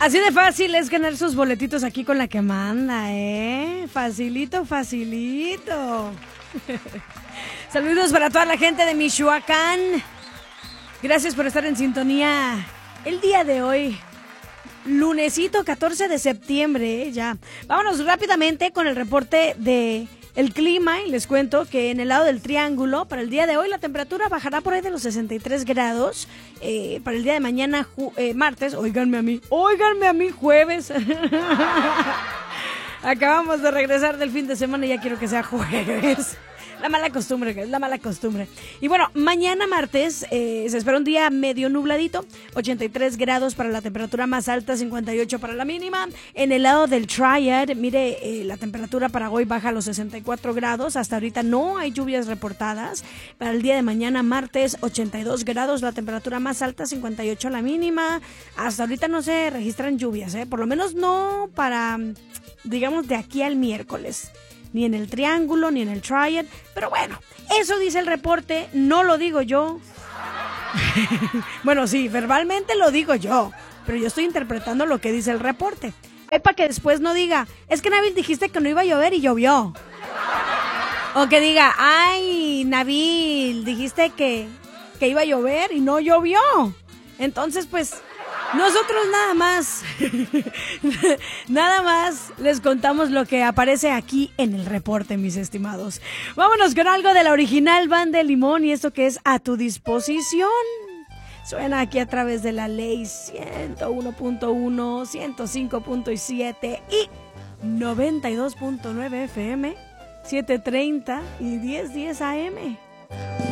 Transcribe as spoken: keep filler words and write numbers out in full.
Así de fácil es ganar sus boletitos aquí con la que manda, ¿eh? Facilito, facilito. Saludos para toda la gente de Michoacán. Gracias por estar en sintonía el día de hoy. Lunesito catorce de septiembre, ¿eh? Ya. Vámonos rápidamente con el reporte de el clima y les cuento que en el lado del Triángulo, para el día de hoy la temperatura bajará por ahí de los sesenta y tres grados. Eh, para el día de mañana, ju- eh, martes, óiganme a mí, óiganme a mí, jueves. Acabamos de regresar del fin de semana y ya quiero que sea jueves. La mala costumbre, es la mala costumbre. Y bueno, mañana martes eh, se espera un día medio nubladito, ochenta y tres grados para la temperatura más alta, cincuenta y ocho para la mínima. En el lado del Triad, mire, eh, la temperatura para hoy baja a los sesenta y cuatro grados. Hasta ahorita no hay lluvias reportadas. Para el día de mañana martes, ochenta y dos grados, la temperatura más alta, cincuenta y ocho la mínima. Hasta ahorita no se registran lluvias, ¿eh? Por lo menos no para, digamos, de aquí al miércoles. Ni en el Triángulo, ni en el Triad. Pero bueno, eso dice el reporte, no lo digo yo. Bueno, sí, verbalmente lo digo yo, pero yo estoy interpretando lo que dice el reporte. Es para que después no diga, es que Nabil dijiste que no iba a llover y llovió. O que diga, ay, Nabil, dijiste que, que iba a llover y no llovió. Entonces, pues, nosotros nada más, nada más les contamos lo que aparece aquí en el reporte, mis estimados. Vámonos con algo de la original Banda de Limón y esto que es A Tu Disposición. Suena aquí a través de la ley ciento uno punto uno, ciento cinco punto siete y noventa y dos punto nueve F M, setecientos treinta y diez diez A M.